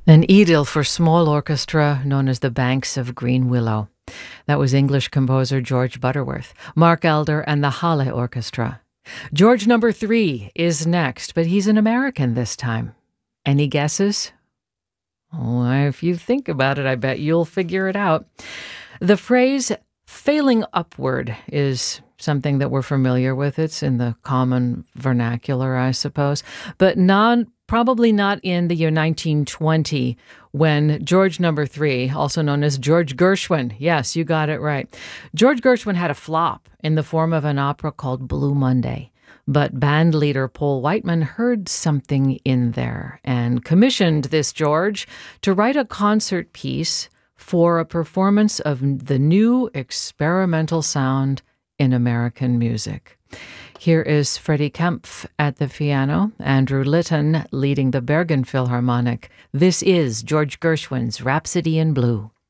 An idyll for small orchestra known as the Banks of Green Willow. That was English composer George Butterworth, Mark Elder, and the Halle Orchestra. George number 3 is next, but he's an American this time. Any guesses? Oh, if you think about it, I bet you'll figure it out. The phrase failing upward is something that we're familiar with. It's in the common vernacular, I suppose, but probably not in the year 1920 when George number 3, also known as George Gershwin, yes, you got it right. George Gershwin had a flop in the form of an opera called Blue Monday. But band leader Paul Whiteman heard something in there and commissioned this George to write a concert piece for a performance of the new experimental sound in American music. Here is Freddie Kempf at the piano, Andrew Litton leading the Bergen Philharmonic. This is George Gershwin's Rhapsody in Blue.